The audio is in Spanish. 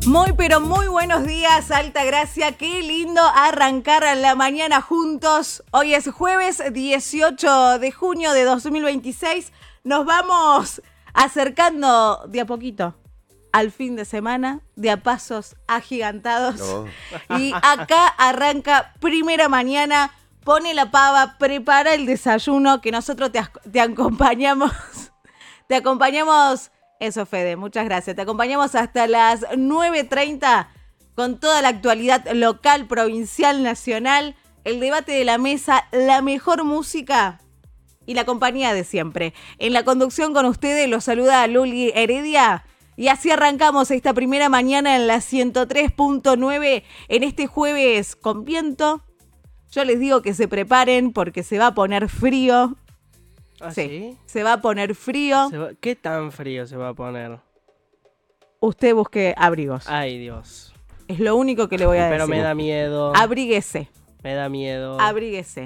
Muy pero muy buenos días, Altagracia. Qué lindo arrancar la mañana juntos. Hoy es jueves 18 de junio de 2026. Nos vamos acercando de a poquito al fin de semana, de a pasos agigantados. No. Y acá arranca primera mañana. Pone la pava, prepara el desayuno, que nosotros te acompañamos. Te acompañamos. Eso, Fede, muchas gracias. Te acompañamos hasta las 9:30 con toda la actualidad local, provincial, nacional, el debate de la mesa, la mejor música y la compañía de siempre. En la conducción con ustedes los saluda Luli Heredia y así arrancamos esta primera mañana en la 103.9 en este jueves con viento. Yo les digo que se preparen porque se va a poner frío. ¿Ah, sí? Se va a poner frío. ¿Qué tan frío se va a poner? Usted busque abrigos. Ay, Dios. Es lo único que le voy a decir. Pero me da miedo. Abríguese. Me da miedo. Abríguese.